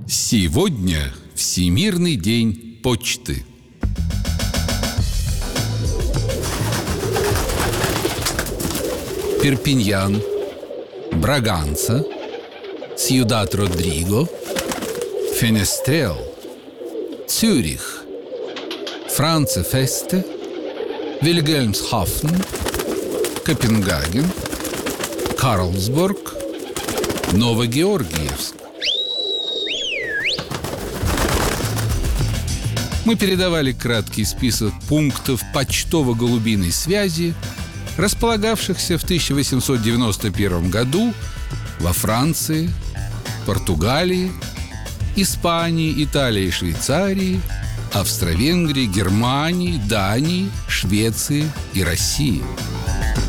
Сегодня Всемирный день почты. Перпиньян, Браганца, Сьюдад-Родриго, Фенестрел, Цюрих, Франце-Фесте, Вильгельмсхафен, Копенгаген, Карлсбург, Новогеоргиевск. Мы передавали краткий список пунктов почтово-голубиной связи, располагавшихся в 1891 году во Франции, Португалии, Испании, Италии и Швейцарии, Австро-Венгрии, Германии, Дании, Швеции и России.